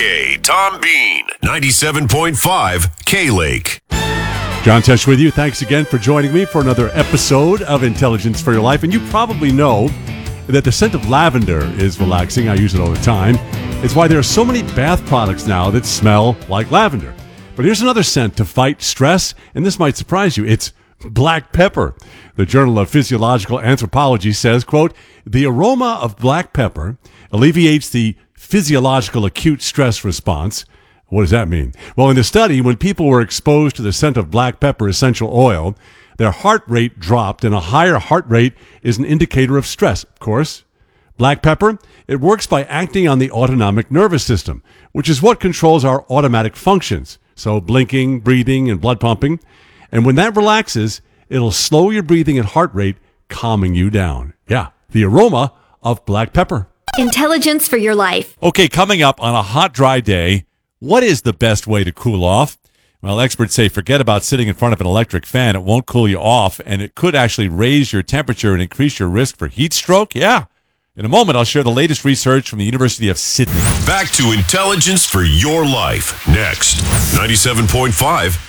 Tom Bean, 97.5 K-Lake. John Tesh with you. Thanks again for joining me for another episode of Intelligence for Your Life. And you probably know that the scent of lavender is relaxing. I use it all the time. It's why there are so many bath products now that smell like lavender. But here's another scent to fight stress, and this might surprise you. It's black pepper. The Journal of Physiological Anthropology says, quote, "The aroma of black pepper alleviates the physiological acute stress response." What does that mean? Well, in the study, when people were exposed to the scent of black pepper essential oil, their heart rate dropped, and a higher heart rate is an indicator of stress, of course. Black pepper, it works by acting on the autonomic nervous system, which is what controls our automatic functions. So blinking, breathing, and blood pumping. And when that relaxes, it'll slow your breathing and heart rate, calming you down. Yeah, the aroma of black pepper. Intelligence for your life. Okay, coming up on a hot, dry day, what is the best way to cool off? Well, experts say forget about sitting in front of an electric fan. It won't cool you off, and it could actually raise your temperature and increase your risk for heat stroke. Yeah. In a moment, I'll share the latest research from the University of Sydney. Back to Intelligence for Your Life. Next, 97.5